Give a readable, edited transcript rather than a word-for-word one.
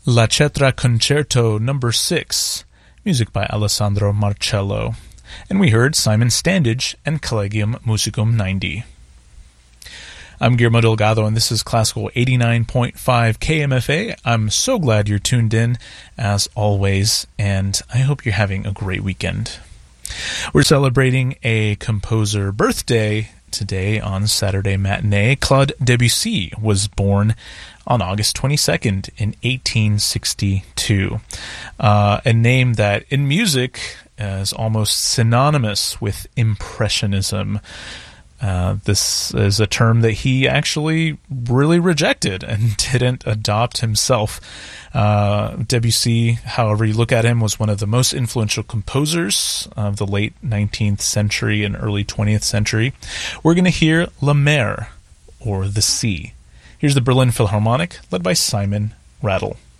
La Cetra Concerto No. 6, music by Alessandro Marcello. And we heard Simon Standage and Collegium Musicum 90. I'm Guillermo Delgado, and this is Classical 89.5 KMFA. I'm so glad you're tuned in, as always, and I hope you're having a great weekend. We're celebrating a composer birthday today on Saturday Matinee. Claude Debussy was born on August 22nd in 1862. A name that in music is almost synonymous with Impressionism. This is a term that he actually really rejected and didn't adopt himself. Debussy, however you look at him, was one of the most influential composers of the late 19th century and early 20th century. We're going to hear La Mer, or The Sea. Here's the Berlin Philharmonic, led by Simon Rattle.